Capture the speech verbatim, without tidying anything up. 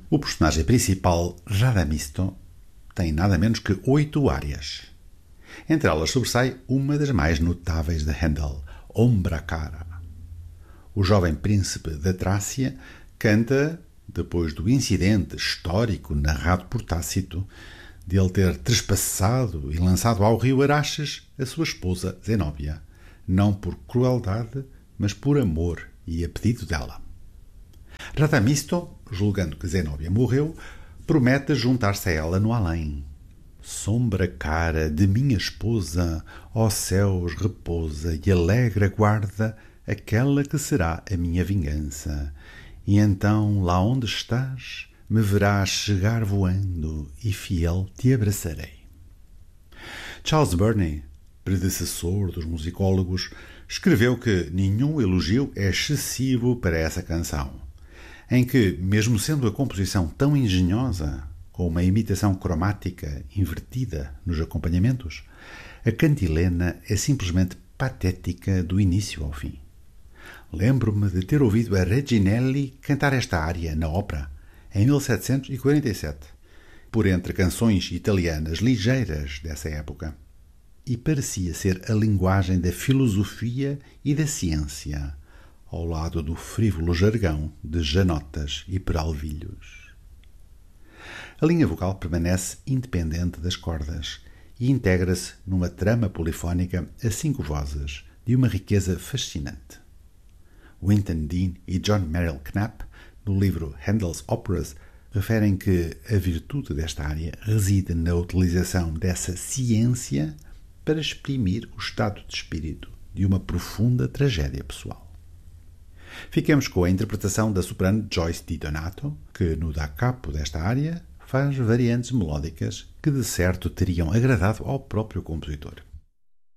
O personagem principal, Radamisto, tem nada menos que oito áreas. Entre elas sobressai uma das mais notáveis de Handel, Ombra Cara. O jovem príncipe da Trácia canta, depois do incidente histórico narrado por Tácito, de ele ter trespassado e lançado ao rio Araxes a sua esposa Zenóbia, não por crueldade, mas por amor e a pedido dela. Radamisto, julgando que Zenóbia morreu, promete juntar-se a ela no além. Sombra cara de minha esposa, ó céus repousa e alegre aguarda aquela que será a minha vingança. E então, lá onde estás, me verás chegar voando e fiel te abraçarei. Charles Burney, predecessor dos musicólogos, escreveu que nenhum elogio é excessivo para essa canção, em que, mesmo sendo a composição tão engenhosa, com uma imitação cromática invertida nos acompanhamentos, a cantilena é simplesmente patética do início ao fim. Lembro-me de ter ouvido a Reginelli cantar esta área na ópera, em mil setecentos e quarenta e sete, por entre canções italianas ligeiras dessa época, e parecia ser a linguagem da filosofia e da ciência, ao lado do frívolo jargão de janotas e peralvilhos. A linha vocal permanece independente das cordas e integra-se numa trama polifónica a cinco vozes de uma riqueza fascinante. Winton Dean e John Merrill Knapp, no livro Handel's Operas, referem que a virtude desta área reside na utilização dessa ciência para exprimir o estado de espírito de uma profunda tragédia pessoal. Fiquemos com a interpretação da soprano Joyce DiDonato, que no da capo desta área faz variantes melódicas que de certo teriam agradado ao próprio compositor.